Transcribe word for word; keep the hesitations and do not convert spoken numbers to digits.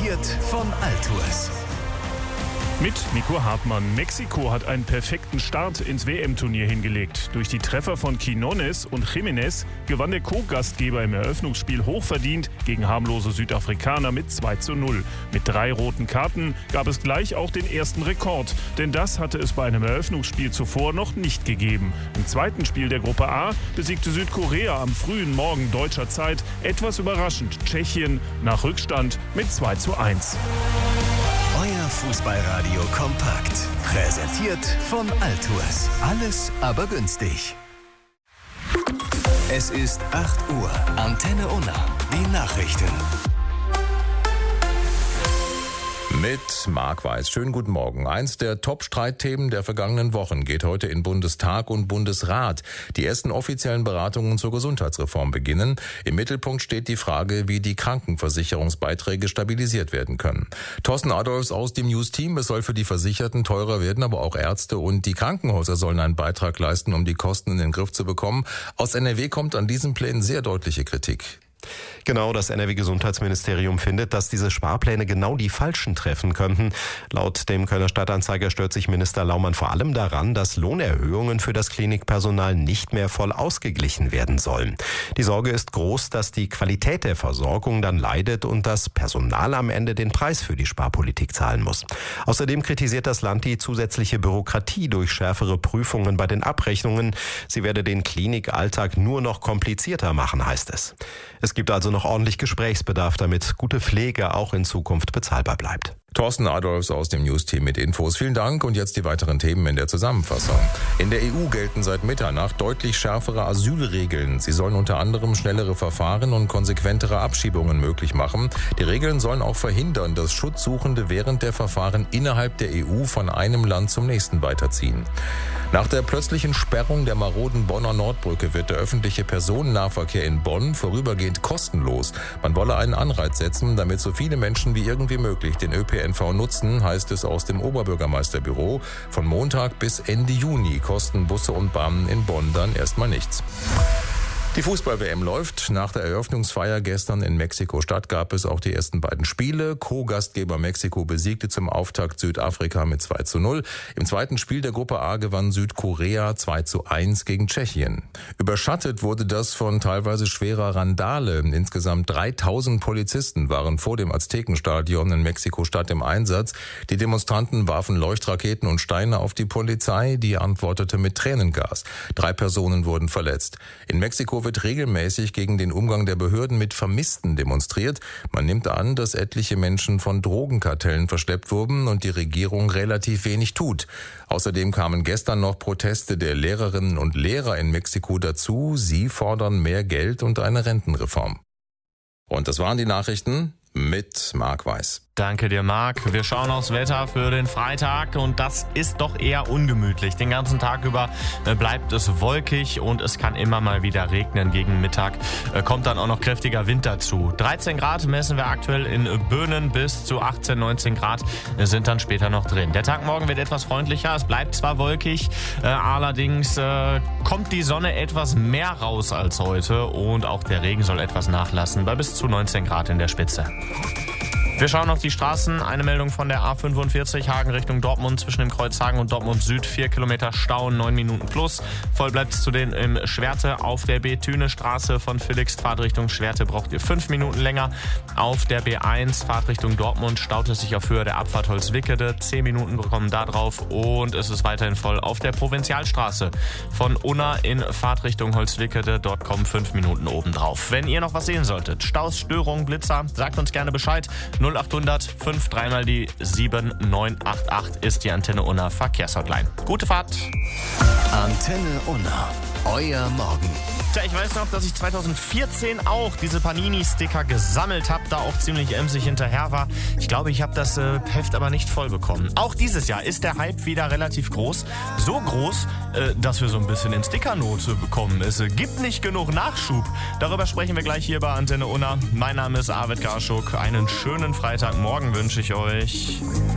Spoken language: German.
Präsentiert von Altours. Mit Nico Hartmann. Mexiko hat einen perfekten Start ins W M-Turnier hingelegt. Durch die Treffer von Quiñones und Jiménez gewann der Co-Gastgeber im Eröffnungsspiel hochverdient gegen harmlose Südafrikaner mit zwei zu null. Mit drei roten Karten gab es gleich auch den ersten Rekord. Denn das hatte es bei einem Eröffnungsspiel zuvor noch nicht gegeben. Im zweiten Spiel der Gruppe A besiegte Südkorea am frühen Morgen deutscher Zeit etwas überraschend Tschechien nach Rückstand mit zwei zu eins. Euer Fußballradio kompakt. Präsentiert von Altours. Alles aber günstig. Es ist acht Uhr. Antenne Unna. Die Nachrichten. Mit Marc Weiß. Schönen guten Morgen. Eins der Top-Streitthemen der vergangenen Wochen geht heute in Bundestag und Bundesrat. Die ersten offiziellen Beratungen zur Gesundheitsreform beginnen. Im Mittelpunkt steht die Frage, wie die Krankenversicherungsbeiträge stabilisiert werden können. Thorsten Adolfs aus dem News-Team. Es soll für die Versicherten teurer werden, aber auch Ärzte und die Krankenhäuser sollen einen Beitrag leisten, um die Kosten in den Griff zu bekommen. Aus N R W kommt an diesen Plänen sehr deutliche Kritik. Genau, das N R W-Gesundheitsministerium findet, dass diese Sparpläne genau die Falschen treffen könnten. Laut dem Kölner Stadtanzeiger stört sich Minister Laumann vor allem daran, dass Lohnerhöhungen für das Klinikpersonal nicht mehr voll ausgeglichen werden sollen. Die Sorge ist groß, dass die Qualität der Versorgung dann leidet und das Personal am Ende den Preis für die Sparpolitik zahlen muss. Außerdem kritisiert das Land die zusätzliche Bürokratie durch schärfere Prüfungen bei den Abrechnungen. Sie werde den Klinikalltag nur noch komplizierter machen, heißt es. Es gibt also noch ordentlich Gesprächsbedarf, damit gute Pflege auch in Zukunft bezahlbar bleibt. Thorsten Adolfs aus dem News-Team mit Infos. Vielen Dank und jetzt die weiteren Themen in der Zusammenfassung. In der E U gelten seit Mitternacht deutlich schärfere Asylregeln. Sie sollen unter anderem schnellere Verfahren und konsequentere Abschiebungen möglich machen. Die Regeln sollen auch verhindern, dass Schutzsuchende während der Verfahren innerhalb der E U von einem Land zum nächsten weiterziehen. Nach der plötzlichen Sperrung der maroden Bonner Nordbrücke wird der öffentliche Personennahverkehr in Bonn vorübergehend kostenlos. Man wolle einen Anreiz setzen, damit so viele Menschen wie irgendwie möglich den Ö P N V nutzen, heißt es aus dem Oberbürgermeisterbüro. Von Montag bis Ende Juni kosten Busse und Bahnen in Bonn dann erstmal nichts. Die Fußball-W M läuft. Nach der Eröffnungsfeier gestern in Mexiko-Stadt gab es auch die ersten beiden Spiele. Co-Gastgeber Mexiko besiegte zum Auftakt Südafrika mit zwei zu null. Im zweiten Spiel der Gruppe A gewann Südkorea zwei zu eins gegen Tschechien. Überschattet wurde das von teilweise schwerer Randale. Insgesamt dreitausend Polizisten waren vor dem Aztekenstadion in Mexiko-Stadt im Einsatz. Die Demonstranten warfen Leuchtraketen und Steine auf die Polizei, die antwortete mit Tränengas. Drei Personen wurden verletzt. In Mexiko wird regelmäßig gegen den Umgang der Behörden mit Vermissten demonstriert. Man nimmt an, dass etliche Menschen von Drogenkartellen verschleppt wurden und die Regierung relativ wenig tut. Außerdem kamen gestern noch Proteste der Lehrerinnen und Lehrer in Mexiko dazu. Sie fordern mehr Geld und eine Rentenreform. Und das waren die Nachrichten mit Marc Weiß. Danke dir, Marc. Wir schauen aufs Wetter für den Freitag und das ist doch eher ungemütlich. Den ganzen Tag über bleibt es wolkig und es kann immer mal wieder regnen. Gegen Mittag kommt dann auch noch kräftiger Wind dazu. dreizehn Grad messen wir aktuell in Böhnen, bis zu achtzehn, neunzehn Grad sind dann später noch drin. Der Tag morgen wird etwas freundlicher. Es bleibt zwar wolkig, allerdings kommt die Sonne etwas mehr raus als heute und auch der Regen soll etwas nachlassen, bei bis zu neunzehn Grad in der Spitze. Wir schauen auf die Straßen. Eine Meldung von der A fünfundvierzig Hagen Richtung Dortmund zwischen dem Kreuz Hagen und Dortmund Süd. Vier Kilometer Stau, neun Minuten plus. Voll bleibt es zudem im Schwerte. Auf der Bethüne-Straße von Felix Fahrtrichtung Schwerte braucht ihr fünf Minuten länger. Auf der B eins Fahrtrichtung Dortmund staut es sich auf Höhe der Abfahrt Holzwickede. Zehn Minuten bekommen da drauf und es ist weiterhin voll auf der Provinzialstraße von Unna in Fahrtrichtung Holzwickede. Dort kommen fünf Minuten obendrauf. Wenn ihr noch was sehen solltet, Staus, Störungen, Blitzer, sagt uns gerne Bescheid. null achthundert fünf dreimal die sieben neun acht acht ist die Antenne Unna Verkehrshotline. Gute Fahrt. Antenne Unna. Euer Morgen. Tja, ich weiß noch, dass ich zweitausendvierzehn auch diese Panini-Sticker gesammelt habe, da auch ziemlich emsig hinterher war. Ich glaube, ich habe das äh, Heft aber nicht voll bekommen. Auch dieses Jahr ist der Hype wieder relativ groß. So groß, äh, dass wir so ein bisschen in Stickernot bekommen. Es äh, gibt nicht genug Nachschub. Darüber sprechen wir gleich hier bei Antenne Unna. Mein Name ist Arvid Garschuk. Einen schönen Freitagmorgen wünsche ich euch.